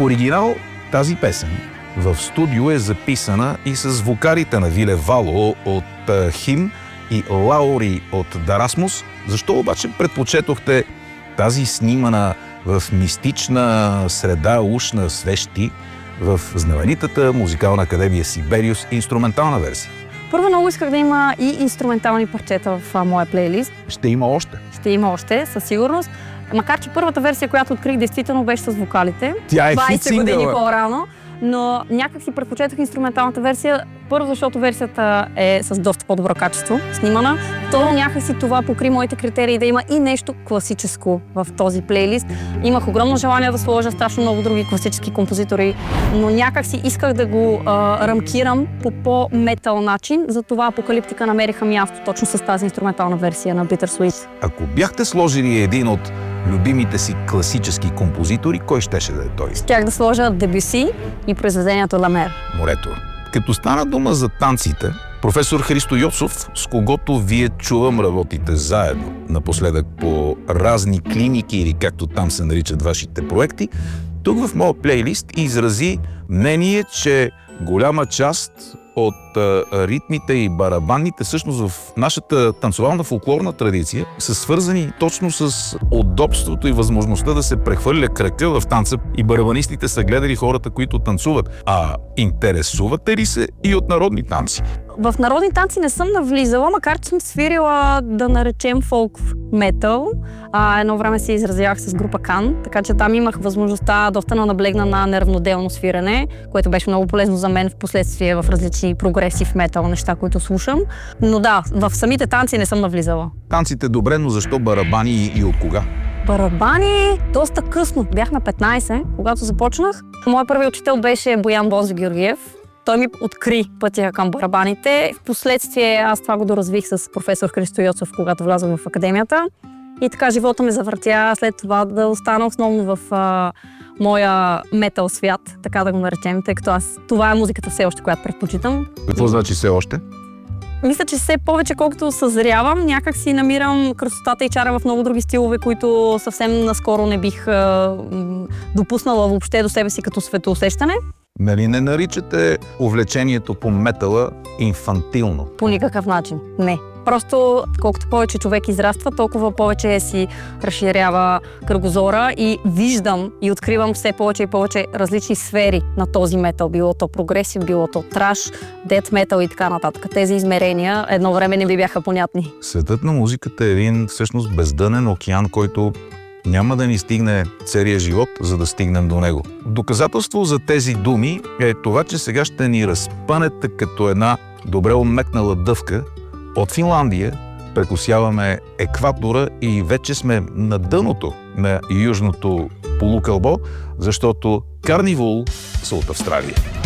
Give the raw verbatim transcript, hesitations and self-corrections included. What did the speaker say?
оригинал тази песен в студио е записана и с вокалите на Виле Вало от Хим и Лаури от Дарасмус. Защо обаче предпочетохте тази снимана в мистична среда, уж на свещи, в знаменитата музикална академия Сибериус инструментална версия? Първо, много исках да има и инструментални парчета в а, моя плейлист. Ще има още. Ще има още, със сигурност. Макар че първата версия, която открих, действително беше с вокалите. Тя е двайсет години по-рано. Но някак си предпочетох инструменталната версия. Първо, защото версията е с доста по-добро качество, снимана. Второ, някак си това покри моите критерии да има и нещо класическо в този плейлист. Имах огромно желание да сложа страшно много други класически композитори, но някак си исках да го а, рамкирам по по-метал начин. Затова Апокалиптика намериха място точно с тази инструментална версия на Bittersweet. Ако бяхте сложили един от любимите си класически композитори, кой щеше да е той? Щях да сложа Дебюси и произведението Ламер. Морето. Като стана дума за танците, професор Христо Йоцов, с когото вие чувам работите заедно напоследък по разни клиники или както там се наричат вашите проекти, тук в моят плейлист изрази мнение, че голяма част от а, ритмите и барабанните всъщност в нашата танцовална фолклорна традиция са свързани точно с удобството и възможността да се прехвърля крака в танца и барабанистите са гледали хората, които танцуват. А интересувате ли се и от народни танци? В народни танци не съм навлизала, макар че съм свирила, да наречем, фолк метал. А, едно време се изразявах с група Кан, така че там имах възможността доста да наблегна на неравноделно свирене, което беше много полезно за мен в последствие в различни прогресив метал неща, които слушам. Но да, в самите танци не съм навлизала. Танците добре, но защо барабани и, и от кога? Барабани доста късно. Бях на петнайсет, когато започнах. Моят първи учител беше Боян Бонзо Георгиев. Той ми откри пътя към барабаните. Впоследствие аз това го доразвих с професор Христо Йоцов, когато влязох в академията. И така живота ме завъртя след това да остана основно в а, моя метал свят, така да го наречем, тъй като аз това е музиката все още, която предпочитам. Какво значи все още? Мисля, че все повече, колкото съзрявам, някак си намирам красотата и чара в много други стилове, които съвсем наскоро не бих а, допуснала въобще до себе си като светоусещане. Нали не наричате увлечението по метала инфантилно? По никакъв начин. Не. Просто колкото повече човек израства, толкова повече си разширява кръгозора и виждам и откривам все повече и повече различни сфери на този метал. Било то прогресив, било то траш, дет метал и така нататък. Тези измерения едно време не ви бяха понятни. Светът на музиката е един всъщност бездънен океан, който няма да ни стигне целия живот, за да стигнем до него. Доказателство за тези думи е това, че сега ще ни разпънете като една добре омекнала дъвка. От Финландия прекосяваме екватора и вече сме на дъното на южното полукълбо, защото Карнивол са от Австралия.